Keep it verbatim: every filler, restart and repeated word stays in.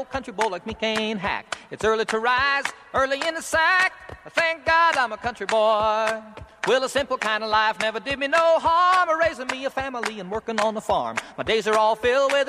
Country boy like me can't hack. It's early to rise, early in the sack. Thank God I'm a country boy. Well, a simple kind of life never did me no harm. Raising me a family and working on the farm. My days are all filled with